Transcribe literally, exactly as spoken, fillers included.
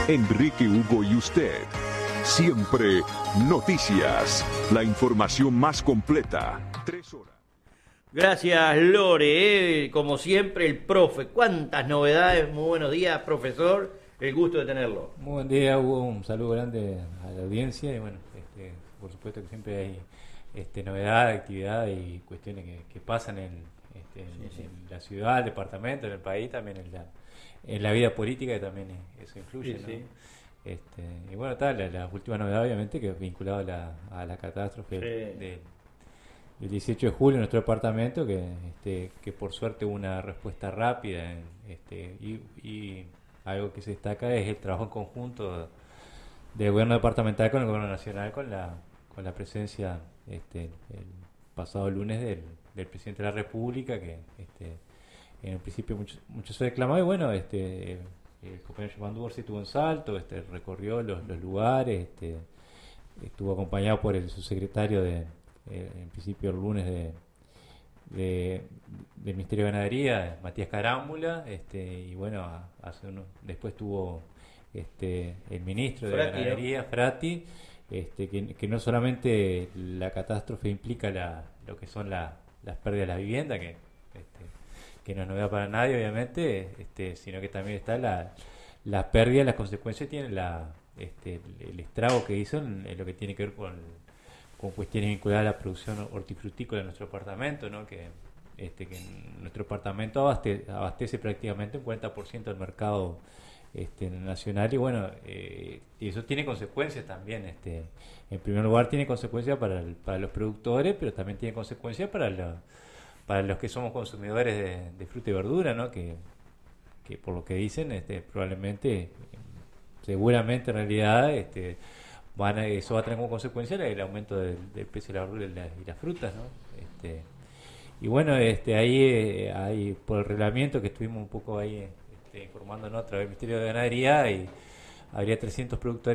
Enrique Hugo y usted. Siempre noticias, la información más completa. Tres horas. Gracias, Lore. Eh, como siempre, el profe. ¿Cuántas novedades? Muy buenos días, profesor. El gusto de tenerlo. Muy buen día, Hugo. Un saludo grande a la audiencia. Y bueno, este, por supuesto que siempre hay este, novedad, actividad y cuestiones que, que pasan en, este, en, sí, sí. en la ciudad, el departamento, en el país, también en la, en la vida política, que también eso influye, sí, ¿no? Sí. Este, y bueno, tal, la, la última novedad, obviamente, que es vinculada a la, a la catástrofe sí. de, del dieciocho de julio en nuestro departamento, que, este, que por suerte hubo una respuesta rápida. En, este, y, y algo que se destaca es el trabajo en conjunto del gobierno departamental con el gobierno nacional, con la con la presencia este, el pasado lunes del, del presidente de la República, que este, en el principio mucho, mucho se reclamaba, y bueno, este el compañero Giovanni Borsi estuvo en Salto, este, recorrió los, los lugares, este, estuvo acompañado por el subsecretario de, eh, en principio el lunes de, de del Ministerio de Ganadería, Matías Carámbula, este, y bueno, hace uno, después tuvo este, el ministro de Frati, Ganadería, ¿no? Frati, este, que, que no solamente la catástrofe implica la, lo que son la, las pérdidas de la vivienda, que este, que no es novedad para nadie, obviamente, este, sino que también está la, la pérdida, las consecuencias tienen la, este, el estrago que hizo en, en lo que tiene que ver con, con cuestiones vinculadas a la producción hortifrutícola de nuestro departamento, ¿no? que, este, que nuestro departamento abaste, abastece prácticamente un cuarenta por ciento del mercado este, nacional, y bueno, eh, y eso tiene consecuencias también. Este, en primer lugar tiene consecuencias para, el, para los productores, pero también tiene consecuencias para los para los que somos consumidores de, de fruta y verdura, ¿no? Que, que por lo que dicen, este, probablemente, seguramente en realidad, este, van a, eso va a tener como consecuencia el aumento del, del precio de la verdura y, la, y las frutas, ¿no? Este, y bueno, este, ahí, eh, ahí por el reglamento que estuvimos un poco ahí este, informándonos a través del Ministerio de Ganadería, y habría trescientos productores